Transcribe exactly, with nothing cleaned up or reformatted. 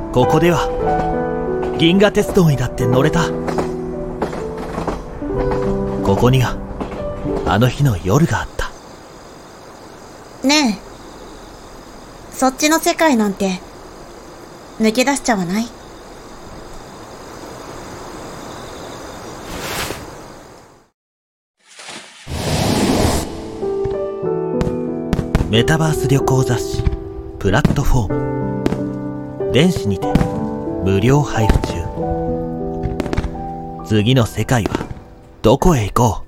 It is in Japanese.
ここでは銀河鉄道にだって乗れた。ここにはあの日の夜があった。 ねえ、そっちの世界なんて抜け出しちゃわない？ メタバース旅行雑誌プラットフォーム、電子にて無料配布中。次の世界はどこへ行こう。